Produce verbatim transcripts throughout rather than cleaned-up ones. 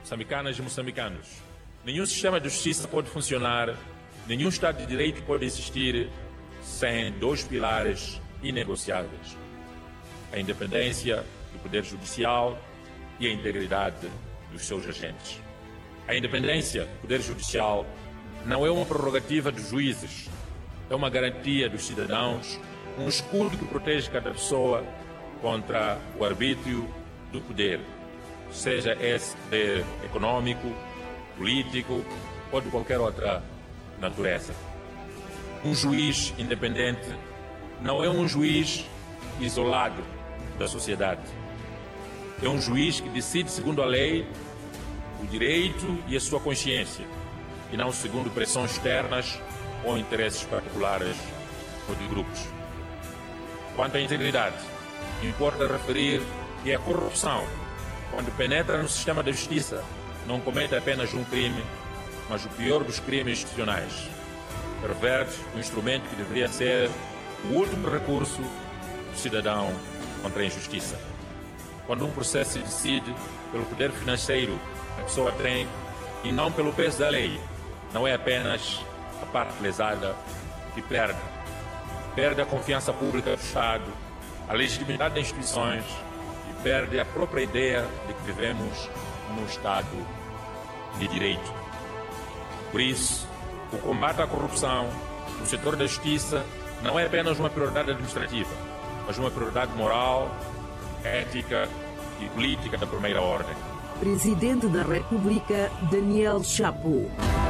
moçambicanas e moçambicanos, nenhum sistema de justiça pode funcionar, nenhum Estado de Direito pode existir sem dois pilares inegociáveis: a independência do Poder Judicial e a integridade dos seus agentes. A independência do Poder Judicial não é uma prerrogativa dos juízes, é uma garantia dos cidadãos, um escudo que protege cada pessoa contra o arbítrio do poder, seja esse poder econômico, político ou de qualquer outra natureza. Um juiz independente não é um juiz isolado da sociedade. É um juiz que decide segundo a lei, o direito e a sua consciência, e não segundo pressões externas ou interesses particulares ou de grupos. Quanto à integridade, importa referir que a corrupção, quando penetra no sistema da justiça, não comete apenas um crime, mas o pior dos crimes institucionais. Perverte o instrumento que deveria ser o último recurso do cidadão contra a injustiça. Quando um processo se decide pelo poder financeiro que a pessoa tem e não pelo peso da lei, não é apenas a parte lesada que perde. Perde a confiança pública do Estado, a legitimidade das instituições e perde a própria ideia de que vivemos num Estado de Direito. Por isso, o combate à corrupção no setor da justiça não é apenas uma prioridade administrativa, mas uma prioridade moral, ética e política da primeira ordem. Presidente da República, Daniel Chapo.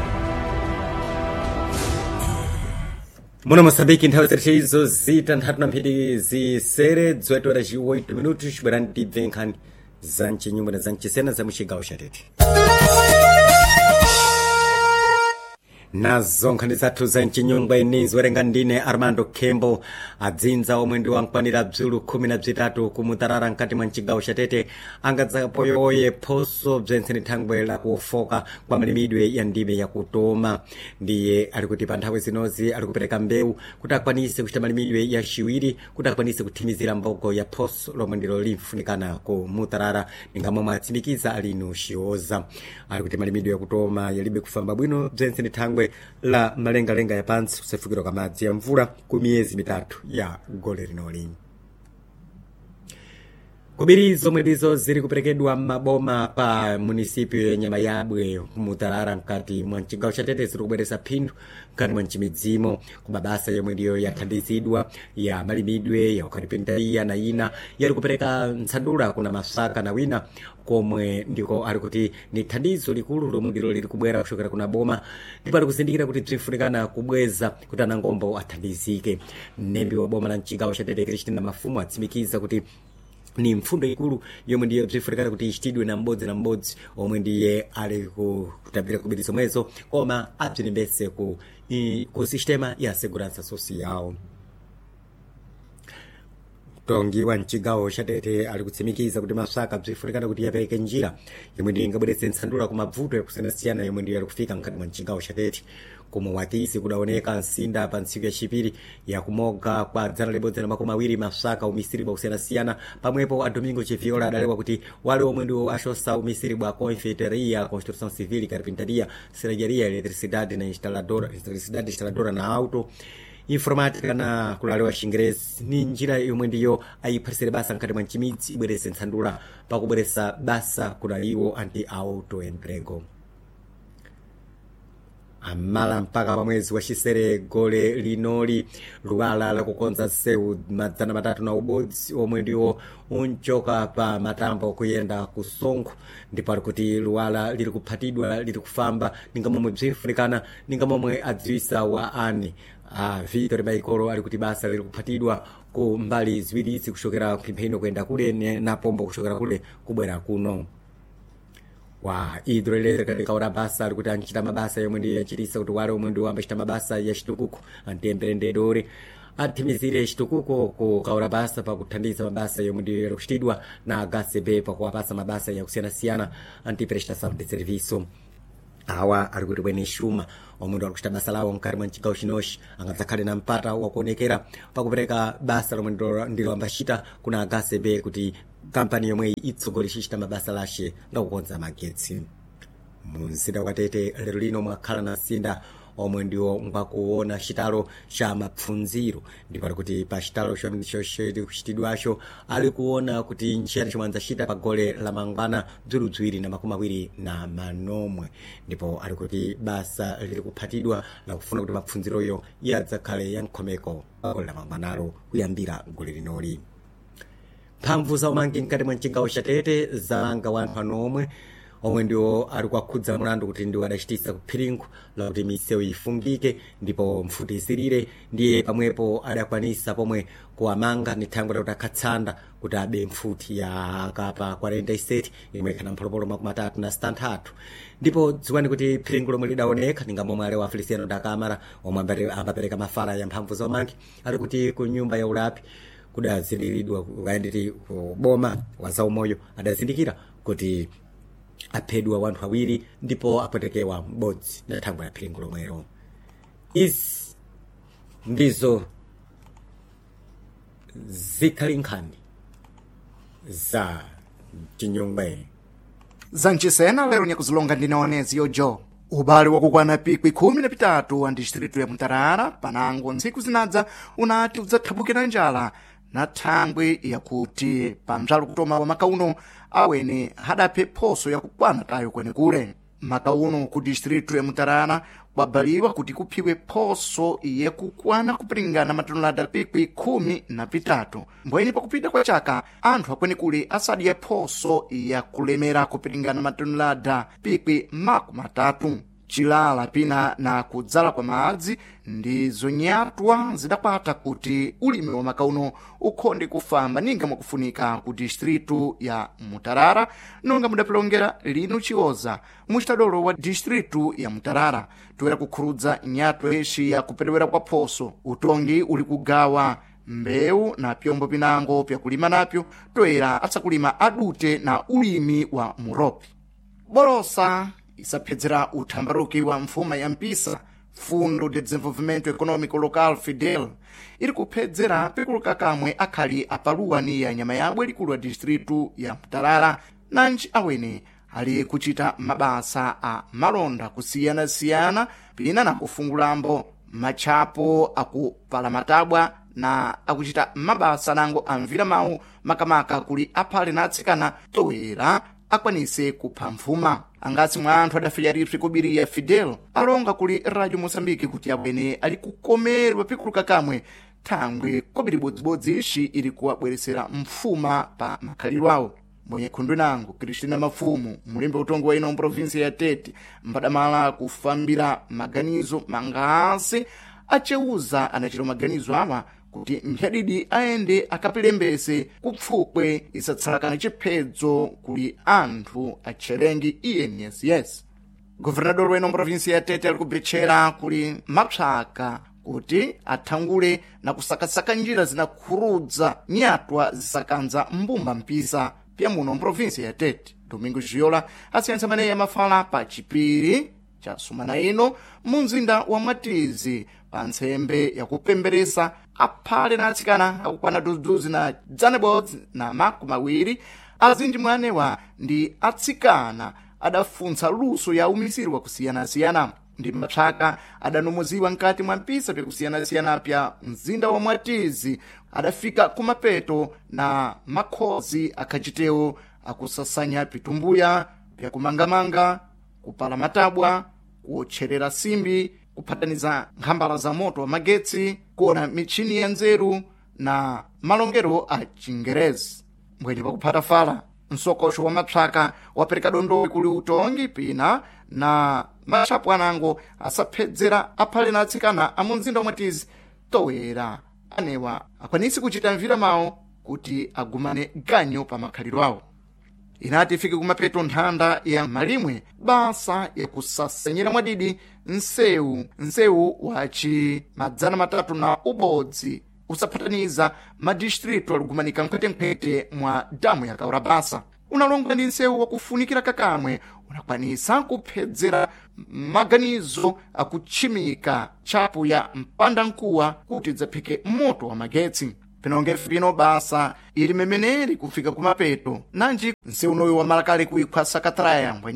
Muno Moçambique, então, terceiro zitanthatu na mphindi zisere dezoito horas e oito minutos barani bvenkani zanchi nyumba na zanchi sena za muchigawo cha Tete. nazo nkhani zathu za mchinyungwa inizi werenga ndine Armando Kembo adzinza omwe ndi wankwanira bzulu khumi na bzitatu kumutarara nkati mwa mchigawo cha Tete angadzapoyoye phoso bzentseni thangwe la kufoka kwa malimidwe ya ndime ya kutoma. Ndiye ali kuti pa nthawi zinozi ali kupereka mbewu kuti akwanise kuchita malimidwe ya shiwiri kuti akwanise kuthimizira mbogo ya phoso lomwe ndilo limfunikana kumutarara ningamomwe atsimikiza alinu shioza. Ali kuti malimidwe ya kutoma yalibe kufamba bwino bzentseni thangwe la malengalenga ya pansi kusefukira kwa madzi ya mvula ku miyezi mitatu ya gole linoli. Kubiri zomwe ndizo ziri kuperekedwa maboma pa munisipio ya Nyamayabwe kumutarara mkati mwa mchigawo cha Tete ziri kubweresa phindu mkati mwa mchimidzimo kumabasa yomwe ndiyo yathandizidwa ya malimidwe ya ukaripentariya na ina yari kupereka ntsandula kuna masaka na wina komwe ndiko ali kuti ni thandizo likulu lomwe ndilo liri kubwera kuchokera kuna boma ndipo ali kuzindikira kuti bzifunikana kubweza kuti anangombo athandizike. Mnembi wa boma la mchigawo cha Tete Kristina Mafumu atsimikiza kuti ni mfundo ikulu yomwe ndiye bzifunikana kuti ichitidwe na mbodzi na mbodzi omwe ndiye ali kutambira kubiri zomwezo koma abzilimbese ku, ku sistema ya segurança social. Tongi wa mchigawo cha Tete ali kutsimikiza kuti masaka bzifunikana kuti yapereke njira yomwe ndiye ingabweretse ntsandula ku mavuto yakusiyanasiyana yomwe ndiye ali kufika mkati mwa mchigawo cha Tete. Kumuwatisi kudaoneka nsinda pa ntsiku ya chipiri ya kumoga kwa dzana libodzi na makumi awiri masaka umisiri bwa kusiyanasiyana pamwepo a Domingo Chiviola adalewa kuti wale omwe ndiwo achosa umisiri bwa Confeitaria, Construção Civil, Carpintaria, Serrageria, Eletricidade na instaladora, Eletricidade instaladora na auto, Informática na kulalewa xingrezi ni njira yomwe ndiyo ayiphatisire basa mkati mwa mchimidzi ibwerese ntsandula pakubweresa basa kulaliwo anti auto emprego. Amala mpaka pa mwezi wa Chisere gole linoli luwala la kukonza sewu madzana matatu na ubodzi omwe ndiwo unchoka pa matambo kuyenda ku Songo ndipo ali kuti luwala liri kuphatidwa liri kufamba ninga momwe bzifunikana ninga momwe adziwisa wa ani a Vitor Baikolo ali kuti basa liri kuphatidwa ku mbali ziwiri kuchokera Pimpheno kwenda kule na Pombo kuchokera kule kubwera kuno. Wa hidroelectrica likaora basa ali kuti anchita mabasa yomwe ndiye achitisa kuti wale omwe ndiwo ambachita mabasa ya chitukuko antiemprendedori athimizire chitukuko kukaora basa pakuthandiza mabasa yomwe ndiyo yali kuchitidwa na H C B pakuwapasa mabasa ya kusiyanasiyana antiprestação de serviço. Awa ali kuti bwene shuma omwe ndiwo ali kuchita basa lawo mkati mwa mchigawo chinochi angadzakhale na mpata wakuonekera pakupereka basa lomwe ndilo ambachita kuna H C B kuti kampani yomwe itsogolera kuchita mabasa lashe ngakukonza magetsi. mumzinda wa Tete lero lino mwakhala na msinda omwe ndiwo mwakuona chitalo cha mapfunziro ndipo ali kuti pa chitalo chochitidwacho ali kuona kuti nchiyani chomwe anzachita pa gole la mangwana dziwiri na makumi awiri na manomwe ndipo ali kuti basa lili kuphatidwa la kufuna kuti mapfunziroyo yadzakhale ya mkhomeko pa gole la mangwanalo kuyambira gole linoli. Mphamvu za umangi mkati mwa mchigawo cha Tete zalanga wanthu anomwe omwe ndiwo ali kwakhudza mulandu kuti ndiwo adachititsa kuphiringu la kuti misewu ifungike ndipo mfuti isirire ndiye pamwepo adakwanisa pomwe kuwamanga ni thangwe lakuti akhatsanda kuti abe mfuti ya kapa kwarenta iseti imwe ikhana mpholopolo makumi atatu na sitanthatu ndipo dziwani kuti phiringu lomwe lidaoneka ninga momwe ale wa Feliciano da Câmara omwe ambapereka mafala ya mphamvu za umangi ali kuti ku nyumba ya ulapi kudazindikiridwa kuyanditi boma wa zaumoyo adazindikira kuti aphedwa wanthu awiri ndipo apwetekewa m'bodzi na thangwe la phiringu lomwero. Izi ndizo zikhali nkhani za chinyongwe za mchisena lero nyakuzilonga ndinaonezi yojo ubali wakukwana pikwi khumi na pitatu wa distritu ya Mutarara panango ntsiku zinadza unati udzathabukira njala na thangwe yakuti pa mzalo kutoma wa makauno awene hadaphe phoso yakukwana tayo kwenekule. Makauno ku distritu ya Mutarara kwabaliwa kuti kuphiwe phoso yakukwana kupringana matonelada pikwi khumi na pitatu mbweni pakupita kwa chaka anthu akwenekule asadye phoso yakulemera kupringana matonelada pikwi makumi atatu. Chilala pina na kudzala kwa madzi ndizo nyatwa zidakwata kuti ulimi wa makauno ukhonde kufamba ninga mwakufunika ku distritu ya Mutarara nonga mudapilongera lino chiwoza muchitadolo wa distritu ya Mutarara toera kukhurudza nyatwa yeshi ya kuperewera kwa phoso utongi uli kugawa mbewu na pyombo pinango pya kulima napyo toera atsakulima adute na ulimi wa muropi. Borosa isaphedzera uthambaruki wa mfuma ya mpisa Fundo de Desenvolvimento Econômico Local Fidel iri kuphedzera pikuluka kamwe akhali apaluwani ya nyama yabwe likulu wa distritu ya Mutarara nanji awene ali kuchita mabasa a malonda kusiyana-siyana pina na kufungulambo machapo akupala matabwa na akuchita mabasa nango amvira mawu makamaka kuli aphale na atsikana toera akwanise kupha mfuma. Angasi mwa anthu adafiyaripsi kubiriya Fidel alonga kuli Radio Mozambique kuti abwene ali kukomerwa pikuluka kamwe thangwe kobiri bodzibodzi ishi ili kuwabweresera mfuma pa makhaliro awo. Mwenye khundu nangu Cristina Mafumu mulembe utongo wa ino provinsi ya Tete mbadamala kufambira maganizo mangasi acheuza anachiro maganizo awa kuti mphadidi aende akapilembese kupfukwe isatsalakana chiphedzo kuli anthu acherengi I N S S. Governador weno provinsi ya Tete ali kubetchera kuli mapsaka kuti athangule na kusakasaka njira zinakhurudza nyatwa zisakanza mbumba mpisa pya muno provinsi ya Tete. Domingo Giola asiyansa maneyi ya mafala pa chipiri cha sumana ino munzinda wa Mwatizi pa ntsembe yakupemberesa aphale na atsikana akukwana duziduzi na dzanebodzi na makumi awiri azinji mwanewa ndi atsikana adafunsa luso ya umisiri wa kusiyana-siyana ndi mapsaka adanumuziwa nkati mwa mpisa pya kusiyana-siyana pya mzinda wa Mwatizi adafika kumapeto na makhozi akhachitewo akusasanya pitumbuya pya kumangamanga kupala matabwa kuotcherera simbi kuphataniza nkhambala za moto wa magetsi kuona michini ya nzeru na malongero a Chingerezi. Mbweni pakuphata fala msokosho wa mapsaka wapereka dondo kuli utongi pina na machapo anango asaphedzera aphale na atsikana amunzinda wa Mwatizi toera anewa akwanisi kuchita mvira mawo kuti agumane ganyo pa makhaliro awo. Inati ifike kumapeto nthanda ya malimwe basa ya kusasenyera mwadidi nsewu nsewu wachi madzana matatu na ubodzi usaphataniza madistritu alikumanika mkhete-mkhete mwa damu ya Kaurabasa unalonga ndi nsewu wakufunikira kakamwe unakwanisa kuphedzera maganizo akuchimika chapu ya mpandankuwa kuti dzaphike moto wa magetsi. Pinonge fino basa ili memeneri kufika kumapeto nanji nsewu noyo wa malakale kuikhwasa katraya mbwenye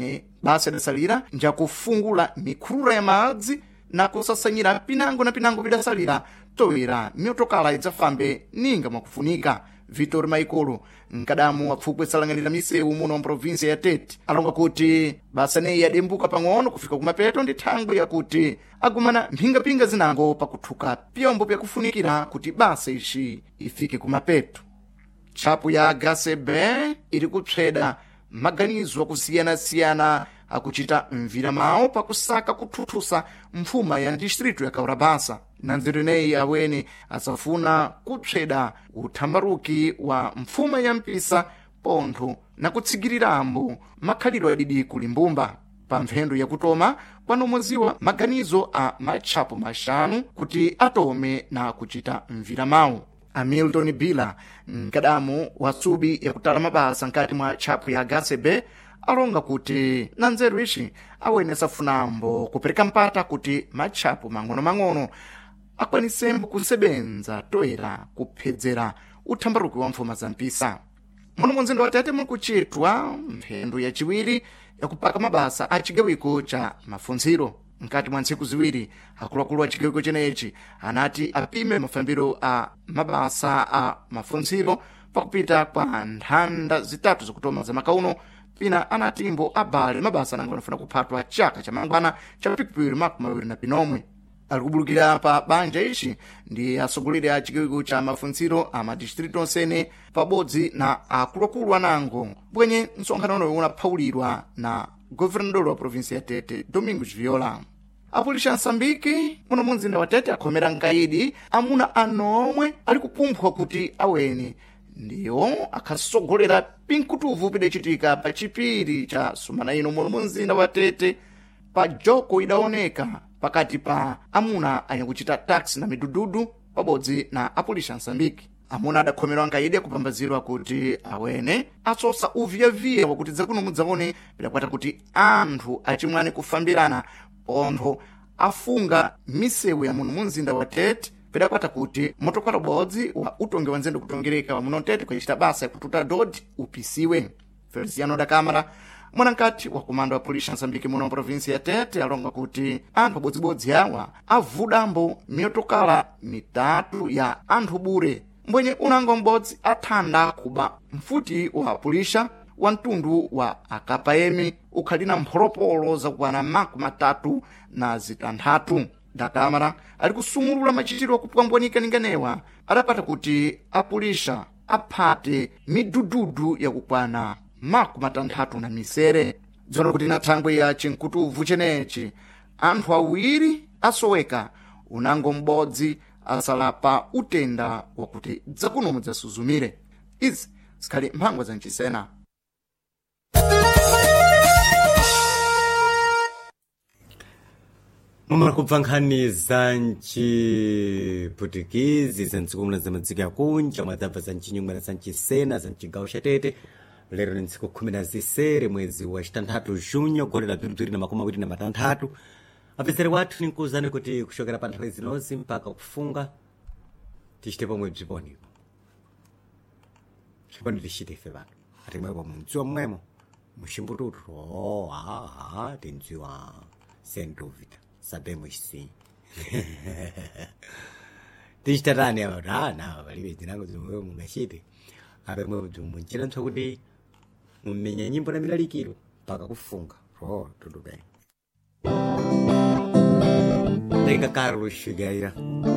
basa lidasalira njakufungula mikhulula ya madzi na kusasanyira pinango na pinango pidasalira toera miotokala idzafambe ninga mwakufunika. Vitor Maikolo mkadamu wa pfupwe salanganira misewu muno mprovinsia ya Tete alonga kuti basa neyi yadembuka pang'ono kufika kumapeto ndi thangwe yakuti agumana mphingapinga zinango pakuthuka pyombo pyakufunikira kuti basa ici ifike kumapeto. Tchapu ya Gasebe iri kupsweda maganizo akusiyana-siyana akuchita mvira mawo pakusaka kuthuthusa mfuma ya distritu ya Kaurabasa. Na nzireneyi awene asafuna kupsweda uthambaruki wa mfuma ya mpisa pontho na kutsigirirambo makhalidwe adidi kulimbumba. Pa mphendu yakutoma panomoziwa maganizo a matchapo maxanu kuti atome na kuchita mvira mawo. Hamilton Bila mkadamu wa subi yakutala mabasa nkati mwa tchapu ya Gasebe alonga kuti na nzeru ici awene safunambo kupereka mpata kuti matchapo mang'ono-mang'ono akwanisembo kusebenza toera kuphedzera uthambaruki wa mfuma za mpisa. Muno munzindo wa Tete mukuchitwa mphendu yaciwiri yakupaka mabasa a cigawiko ca mafunziro. Nkati mwa ntsiku ziwiri akuluakulu a cigawiko ceneci anati apime mafambiro a mabasa a mafunziro pakupita kwa nthanda zitatu zakutoma za makauno. Pina anatimbo abale mabasa nango anafuna kuphatwa chaka cha mangwana cha pikipiri makumi mawiri na pinomwe. Alikubulukira pa banja ici ndi asogolere a cigawiko ca mafunziro a madistritu onsene pabodzi na akuluakulu anango bwenye msonkhanono unaphawulirwa na governador wa provinsia ya Tete Domingos Viola. Apulisha Nsambiki muno munzinda wa Tete akhomera nkaidi amuna anomwe ali kupumphwa kuti awene ndiyo akhasogolera pinkutuvu pidacitika pa chipiri cha sumana ino muno munzinda wa Tete pa joko idaoneka pakati pa amuna anyakuchita taxi na midududu pabodzi na apulisha Nsambiki. Amuna adakhomerwa nkaidi akupambazirwa kuti awene asosa uviyaviya wakuti dzakuno mudzawone pidakwata kuti anthu acimwani kufambirana pontho afunga misewu ya muno munzinda wa Tete pidakwata kuti motokala bodzi wa utongi wa nzendo kutongereka wa muno Tete kwachita basa yakututa dodi upisiwe. Feliciano da Câmara mwanankati wa komando wa polisi Nsambiki muno provinsi ya Tete alonga kuti anthu abodzibodzi awa avudambo miotokala mitatu ya anthu bure mbwenye unango m'bodzi athanda kuba mfuti wa pulisha wa mtundu wa akapaemi ukhalina mphoropolo zakwana maku matatu na zitanthatu. Da Câmara ali kusumulula machitiro kupwambwanika ninganewa adapata kuti apulisha aphate midududu yakukwana maku matanthatu na misere. Dzono kuti na thangwe ya chinkutuvu ceneci anthu awiri asoweka unango m'bodzi asalapa utenda wakuti dzakuno mudzasuzumire. Izi zikhali mphangwa za mcisena. mumara kubva nkhani za nciputikizi za ntsiku za madziko yakunja mwadzabva za ncinyumwera za ncisena za mcigawo ca Tete. Lero ni ntsiku khumi na zisere mwezi wa citanthatu junho gole la bzibziri na makumi awiri na matanthatu. Apezere wathu ninkuzani kuti kushokera pa nthawi zinozi mpaka kufunga tichite pomwe bziponi bziponi tichite ife vanu ati mwepo mundziwa mmwemo muximbututu oh aa tindziwa sem dúvida sabemos sim. tichitatani apa ah na palibe zinango zomwe mungachite ape mwe munjira ntso kuti mumenye nyimbo na milalikiro mpaka kufunga oh tudo bem. Tenga Carlos Figueira.